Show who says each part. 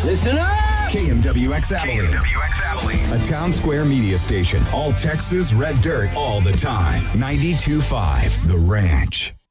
Speaker 1: Listen up!
Speaker 2: KMWX Abilene.
Speaker 3: KMWX Abilene.
Speaker 2: A town square media station. All Texas red dirt all the time. 92.5 The Ranch.